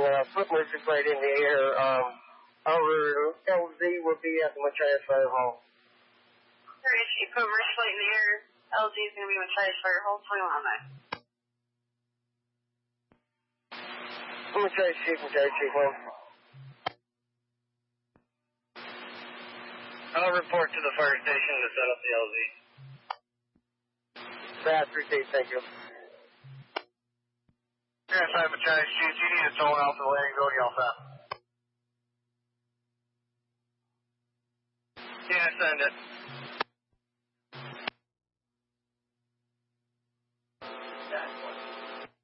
Put license plate in the air. Over LZ will be at the Machias Fire Hall. If you put license plate in the air, LZ is going to be Machias Fire Hall. 21 on that. Machias Chief, 1. I'll report to the fire station to set up the LZ. Fast receipt, thank you. Yes, I'm Machias Chief. You need a tone out for the landing zone, y'all fast. Yeah, send it.